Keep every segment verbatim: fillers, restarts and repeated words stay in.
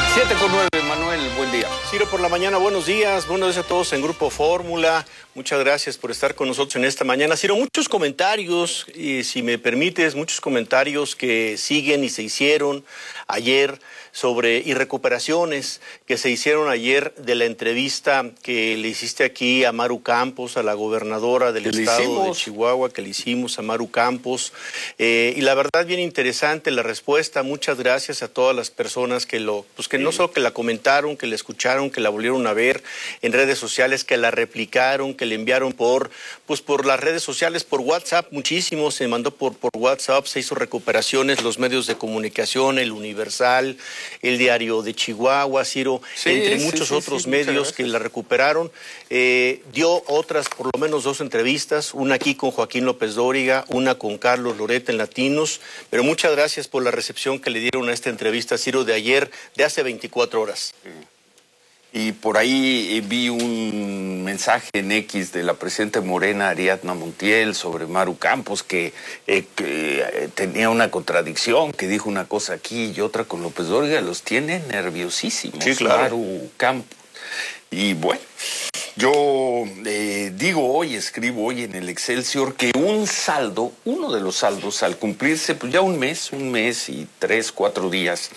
Siete con nueve, Manuel, buen día. Ciro por la mañana, buenos días, buenos días a todos en Grupo Fórmula. Muchas gracias por estar con nosotros en esta mañana. Ciro, muchos comentarios, y si me permites, muchos comentarios que siguen y se hicieron ayer sobre y recuperaciones que se hicieron ayer de la entrevista que le hiciste aquí a Maru Campos, a la gobernadora del estado de Chihuahua, que le hicimos a Maru Campos. Eh, y la verdad, bien interesante la respuesta. Muchas gracias a todas las personas que lo, pues que no solo que la comentaron, que la escucharon, que la volvieron a ver en redes sociales, que la replicaron, que le enviaron por, pues por las redes sociales, por WhatsApp, muchísimo, se mandó por, por WhatsApp, se hizo recuperaciones, los medios de comunicación, el Universal, el Diario de Chihuahua, Ciro, sí, entre sí, muchos sí, otros sí, medios que la recuperaron. Eh, dio otras, por lo menos dos entrevistas, una aquí con Joaquín López Dóriga, una con Carlos Loret en Latinos, pero muchas gracias por la recepción que le dieron a esta entrevista, Ciro, de ayer, de hace veinticuatro horas. Sí. Y por ahí vi un mensaje en X de la presidenta Morena, Ariadna Montiel, sobre Maru Campos, que, eh, que eh, tenía una contradicción, que dijo una cosa aquí y otra con López Dóriga. Los tiene nerviosísimos, sí, claro. Maru Campos. Y bueno, yo eh, digo hoy, escribo hoy en el Excelsior que un saldo, uno de los saldos al cumplirse pues ya un mes, un mes y tres, cuatro días,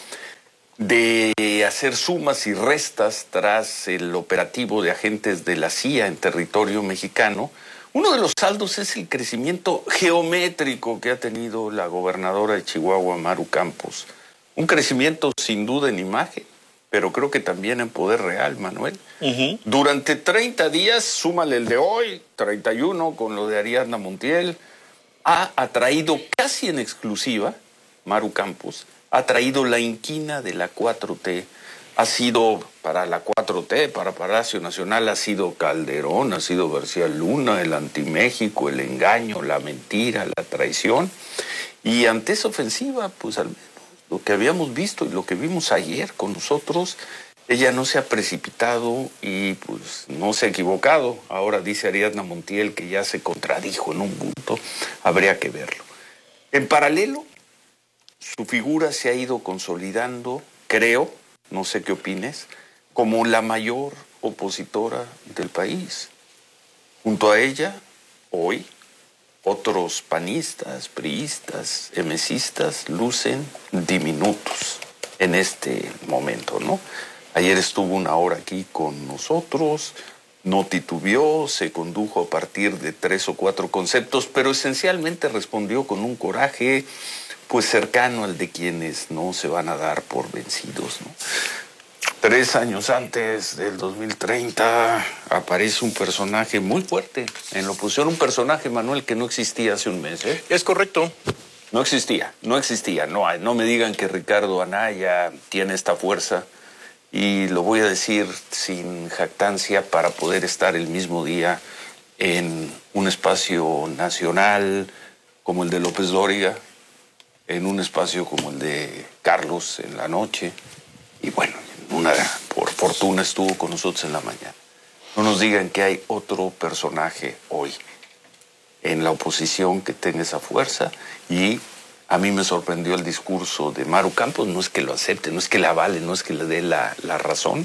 de hacer sumas y restas tras el operativo de agentes de la C I A en territorio mexicano, uno de los saldos es el crecimiento geométrico que ha tenido la gobernadora de Chihuahua, Maru Campos. Un crecimiento sin duda en imagen, pero creo que también en poder real, Manuel. Uh-huh. Durante treinta días, súmale el de hoy, treinta y uno, con lo de Ariadna Montiel, ha atraído casi en exclusiva, Maru Campos, ha traído la inquina de la cuatro T. Ha sido para la cuatro T, para Palacio Nacional, ha sido Calderón, ha sido García Luna, el anti-México, el engaño, la mentira, la traición. Y ante esa ofensiva, pues al menos lo que habíamos visto y lo que vimos ayer con nosotros, ella no se ha precipitado y pues no se ha equivocado. Ahora dice Ariadna Montiel que ya se contradijo en un punto, habría que verlo. En paralelo, su figura se ha ido consolidando, creo, no sé qué opines, como la mayor opositora del país. Junto a ella, hoy, otros panistas, priistas, emesistas lucen diminutos en este momento, ¿no? Ayer estuvo una hora aquí con nosotros, no titubeó, se condujo a partir de tres o cuatro conceptos, pero esencialmente respondió con un coraje pues cercano al de quienes no se van a dar por vencidos, ¿no? Tres años antes del dos mil treinta aparece un personaje muy fuerte en la oposición, un personaje, Manuel, que no existía hace un mes, ¿eh? Es correcto. No existía, no existía, no, no me digan que Ricardo Anaya tiene esta fuerza, y lo voy a decir sin jactancia para poder estar el mismo día en un espacio nacional como el de López Dóriga, en un espacio como el de Carlos en la noche, y bueno, una, por fortuna estuvo con nosotros en la mañana. No nos digan que hay otro personaje hoy en la oposición que tenga esa fuerza, y a mí me sorprendió el discurso de Maru Campos. No es que lo acepte, no es que la avale, no es que le dé la, la razón,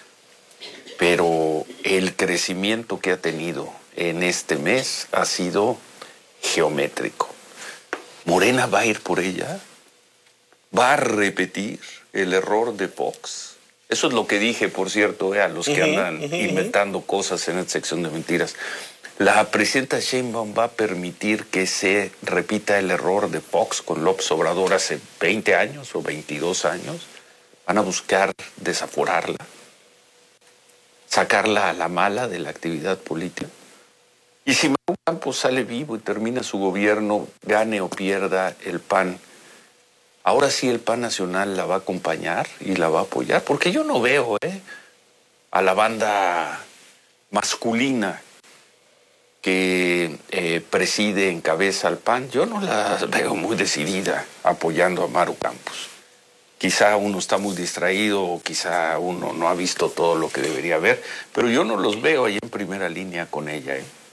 pero el crecimiento que ha tenido en este mes ha sido geométrico. Morena va a ir por ella, va a repetir el error de Fox. Eso es lo que dije, por cierto, eh, a los que uh-huh, andan uh-huh, inventando uh-huh. cosas en esta sección de mentiras. La presidenta Sheinbaum va a permitir que se repita el error de Fox con López Obrador hace veinte años o veintidós años. Van a buscar desaforarla, sacarla a la mala de la actividad política. Y si Maru Campos sale vivo y termina su gobierno, gane o pierda el P A N, ahora sí el P A N Nacional la va a acompañar y la va a apoyar, porque yo no veo eh, a la banda masculina que eh, preside, encabeza al P A N, yo no la veo muy decidida apoyando a Maru Campos. Quizá uno está muy distraído o quizá uno no ha visto todo lo que debería ver, pero yo no los veo ahí en primera línea con ella, ¿eh?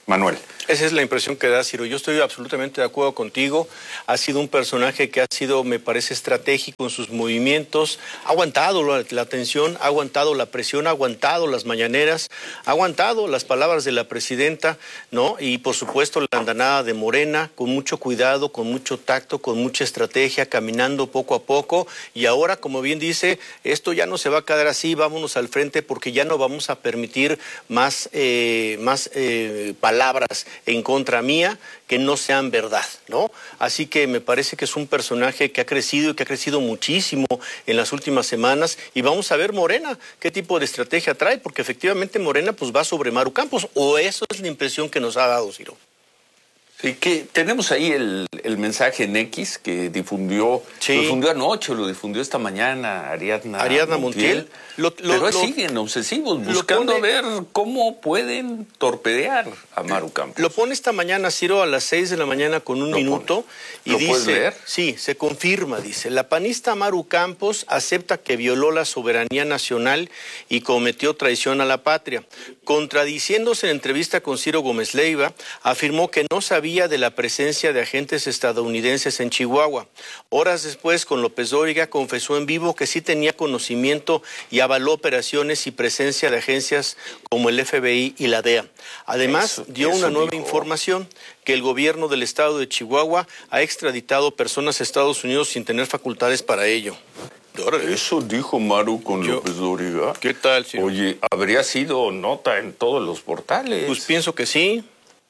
Manuel. Esa es la impresión que da, Ciro. Yo estoy absolutamente de acuerdo contigo. Ha sido un personaje que ha sido, me parece, estratégico en sus movimientos. Ha aguantado la, la tensión, ha aguantado la presión, ha aguantado las mañaneras, ha aguantado las palabras de la presidenta, ¿no? Y, por supuesto, la andanada de Morena, con mucho cuidado, con mucho tacto, con mucha estrategia, caminando poco a poco. Y ahora, como bien dice, esto ya no se va a quedar así, vámonos al frente, porque ya no vamos a permitir más, eh, más eh, palabras en contra mía que no sean verdad, ¿no? Así que me parece que es un personaje que ha crecido y que ha crecido muchísimo en las últimas semanas, y vamos a ver Morena qué tipo de estrategia trae, porque efectivamente Morena pues va sobre Maru Campos, o eso es la impresión que nos ha dado, Ciro. Sí, que tenemos ahí el, el mensaje en X que difundió, sí. lo difundió anoche, lo difundió esta mañana Ariadna, Ariadna Montiel. Montiel. Lo, lo, pero lo, siguen obsesivos, buscando pone, ver cómo pueden torpedear a Maru Campos. Lo pone esta mañana, Ciro, a las seis de la mañana con un lo minuto. Pone. Y ¿Lo puedes dice, leer? Sí, se confirma, dice, la panista Maru Campos acepta que violó la soberanía nacional y cometió traición a la patria. Contradiciéndose en entrevista con Ciro Gómez Leiva, afirmó que no sabía de la presencia de agentes estadounidenses en Chihuahua. Horas después, con López Dóriga, confesó en vivo que sí tenía conocimiento y avaló operaciones y presencia de agencias como el F B I y la D E A. Además, eso, dio eso una nueva dijo. información, que el gobierno del estado de Chihuahua ha extraditado personas a Estados Unidos sin tener facultades para ello. Eso dijo Maru con Yo, López Dóriga. ¿Qué tal, Ciro? Oye, habría sido nota en todos los portales. Pues pienso que sí.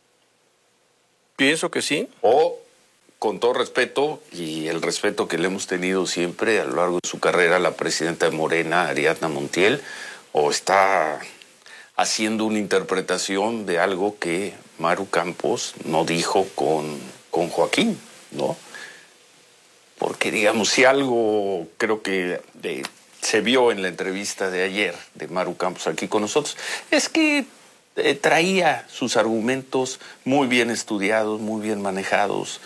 Pienso que sí. O, con todo respeto, y el respeto que le hemos tenido siempre a lo largo de su carrera, la presidenta de Morena, Ariadna Montiel, o está haciendo una interpretación de algo que Maru Campos no dijo con, con Joaquín, ¿no? Porque, digamos, si algo creo que de, se vio en la entrevista de ayer de Maru Campos aquí con nosotros, es que eh, traía sus argumentos muy bien estudiados, muy bien manejados,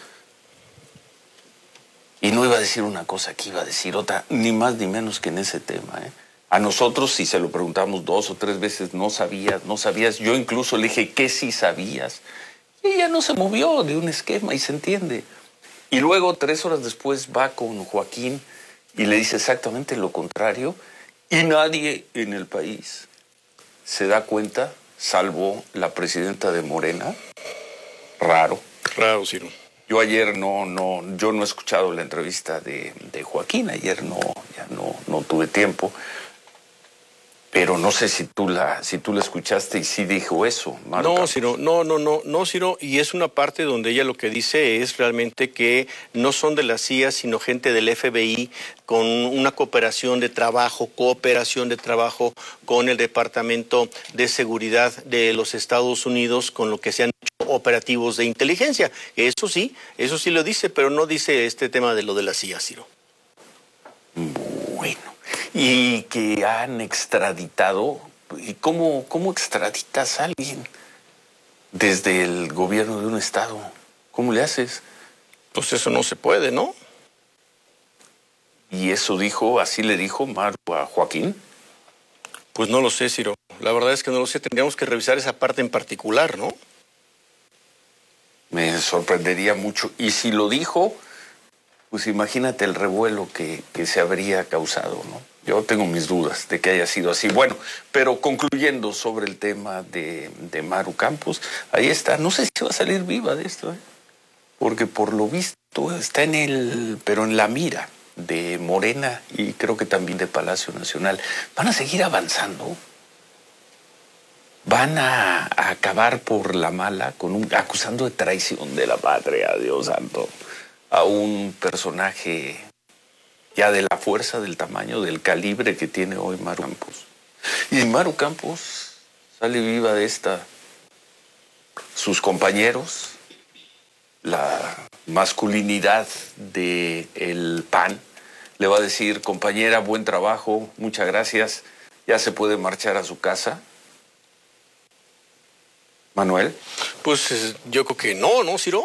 y no iba a decir una cosa, que iba a decir otra, ni más ni menos que en ese tema, ¿eh? A nosotros, si se lo preguntamos dos o tres veces, no sabías, no sabías. Yo incluso le dije, ¿qué sí sabías? Y ella no se movió de un esquema y se entiende. Y luego, tres horas después, va con Joaquín y le dice exactamente lo contrario. Y nadie en el país se da cuenta, salvo la presidenta de Morena. Raro. Raro, Ciro. Yo ayer no, no, yo no he escuchado la entrevista de, de Joaquín. Ayer no, ya no, no tuve tiempo. Pero no sé si tú la, si tú la escuchaste y sí dijo eso, Maru No, Campos. Ciro, no, no, no, no, Ciro, y es una parte donde ella lo que dice es realmente que no son de la C I A, sino gente del F B I con una cooperación de trabajo, cooperación de trabajo con el Departamento de Seguridad de los Estados Unidos, con lo que se han hecho operativos de inteligencia. Eso sí, eso sí lo dice, pero no dice este tema de lo de la C I A, Ciro. Bueno. Y que han extraditado. ¿Y cómo, cómo extraditas a alguien desde el gobierno de un estado? ¿Cómo le haces? Pues eso no se puede, ¿no? Y eso dijo, así le dijo Maru a Joaquín. Pues no lo sé, Ciro. La verdad es que no lo sé. Tendríamos que revisar esa parte en particular, ¿no? Me sorprendería mucho. Y si lo dijo, pues imagínate el revuelo que, que se habría causado, ¿no? Yo tengo mis dudas de que haya sido así. Bueno, pero concluyendo sobre el tema de, de Maru Campos, ahí está. No sé si va a salir viva de esto, ¿eh? Porque por lo visto está en el, pero en la mira de Morena y creo que también de Palacio Nacional. Van a seguir avanzando. Van a, a acabar por la mala con un, acusando de traición de la patria, Dios santo, a un personaje ya de la fuerza, del tamaño, del calibre que tiene hoy Maru Campos. Y Maru Campos sale viva de esta. Sus compañeros, la masculinidad del P A N, le va a decir, compañera, buen trabajo, muchas gracias, ya se puede marchar a su casa. Manuel. Pues yo creo que no, ¿no, Ciro?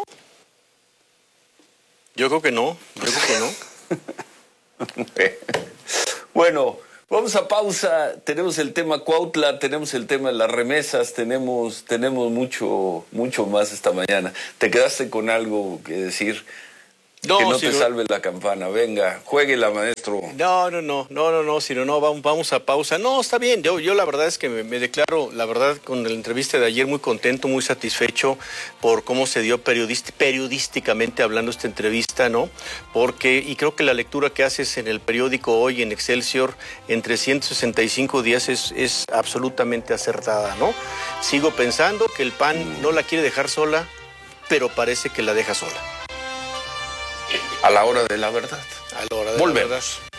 Yo creo que no, yo creo que no. Bueno, Vamos a pausa, tenemos el tema Cuautla, tenemos el tema de las remesas, tenemos, tenemos mucho, mucho más esta mañana. ¿Te quedaste con algo que decir? No, que no te no... salve la campana. Venga, juéguela, maestro. No, no, no, no, no, no, sino no, vamos, vamos a pausa. No, está bien. Yo, yo la verdad es que me, me declaro, la verdad, con la entrevista de ayer muy contento, muy satisfecho por cómo se dio periodist, periodísticamente hablando esta entrevista, ¿no? Porque, y creo que la lectura que haces en el periódico hoy, en Excelsior, en trescientos sesenta y cinco días es, es absolutamente acertada, ¿no? Sigo pensando que el P A N no la quiere dejar sola, pero parece que la deja sola. A la hora de la verdad. A la hora de Volvemos. la verdad.